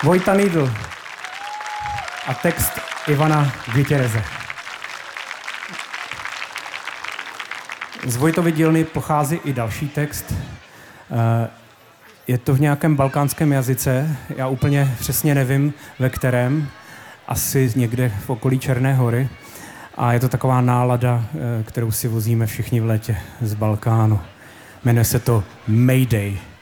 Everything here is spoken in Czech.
Vojta Needl a text Ivana Gutierreze. Z Vojtovy dílny pochází i další text. Je to v nějakém balkánském jazyce, já úplně přesně nevím, ve kterém, asi někde v okolí Černé hory. A je to taková nálada, kterou si vozíme všichni v létě z Balkánu. Jmenuje se to Mayday.